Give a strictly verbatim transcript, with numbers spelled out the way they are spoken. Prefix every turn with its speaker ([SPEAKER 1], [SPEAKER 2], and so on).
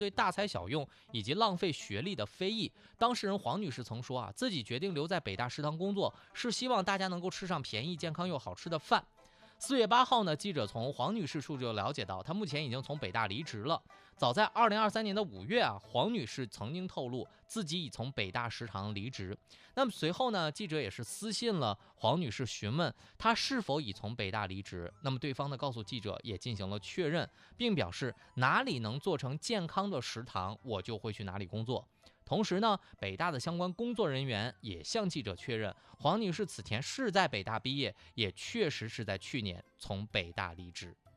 [SPEAKER 1] 对大材小用以及浪费学历的非议。当事人黄女士曾说啊，自己决定留在北大食堂工作，是希望大家能够吃上便宜、健康又好吃的饭。四月八号呢，记者从黄女士处就了解到，她目前已经从北大离职了。早在二零二三年的五月啊，黄女士曾经透露自己已从北大食堂离职。那么随后呢，记者也是私信了黄女士询问她是否已从北大离职。那么对方呢告诉记者也进行了确认，并表示哪里能做成健康的食堂，我就会去哪里工作。同时呢，北大的相关工作人员也向记者确认，黄女士此前是在北大毕业，也确实是在去年从北大离职。